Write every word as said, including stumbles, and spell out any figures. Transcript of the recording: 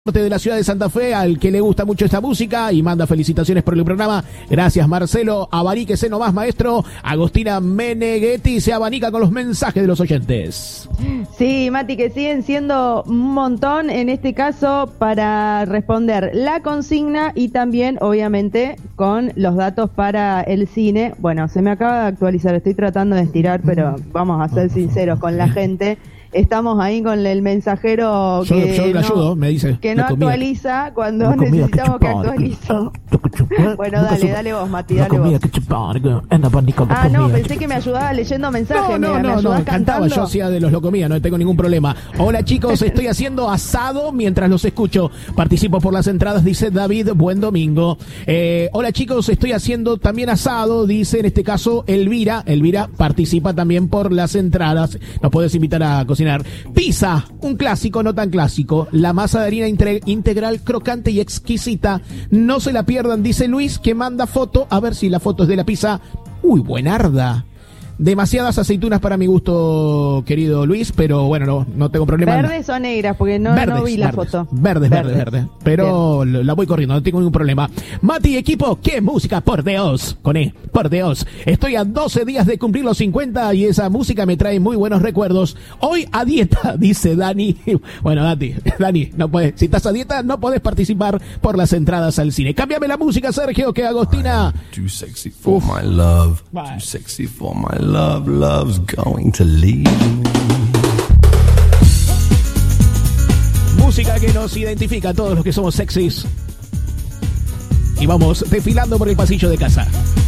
de la ciudad de Santa Fe, al que le gusta mucho esta música y manda felicitaciones por el programa. Gracias, Marcelo. Abaríquese nomás, maestro. Agostina Meneghetti se abanica con los mensajes de los oyentes. Sí, Mati, que siguen siendo un montón, en este caso, para responder la consigna y también, obviamente, con los datos para el cine. Bueno, se me acaba de actualizar, estoy tratando de estirar, pero vamos a ser sinceros con la gente. Estamos ahí con el mensajero que yo, yo no, ayudo, me dice, que no actualiza cuando comida, necesitamos que, que actualice. Bueno, dale, dale vos, Mati, dale vos. Ah, no, pensé que me ayudaba leyendo mensajes. No, no, me, no, me no, cantaba, yo hacía de los locomía, no tengo ningún problema. Hola chicos, estoy haciendo asado mientras los escucho. Participo por las entradas, dice David, buen domingo. Eh, hola chicos, estoy haciendo también asado, dice en este caso Elvira. Elvira participa también por las entradas. Nos puedes invitar a cocinar. Pizza, un clásico, no tan clásico. La masa de harina integral, crocante y exquisita. No se la pierdan, dice Luis, que manda foto. A ver si la foto es de la pizza. Uy, buenarda. Demasiadas aceitunas para mi gusto, querido Luis, pero bueno, no, no tengo problema. ¿Verdes o negras? Porque no, verdes, no vi la verdes, foto. Verdes, verdes, verdes. Pero bien, la voy corriendo, no tengo ningún problema. Mati, equipo, qué música, por Dios. Con E, por Dios. Estoy a doce días de cumplir los cincuenta y esa música me trae muy buenos recuerdos. Hoy a dieta, dice Dani. Bueno, Dani, Dani, no puedes. Si estás a dieta, no podés participar por las entradas al cine. Cámbiame la música, Sergio, que Agostina. Too sexy for Uf. my love. Bye. Too sexy for my love. Love, love's going to leave me. Música que nos identifica a todos los que somos sexys. Y vamos desfilando por el pasillo de casa.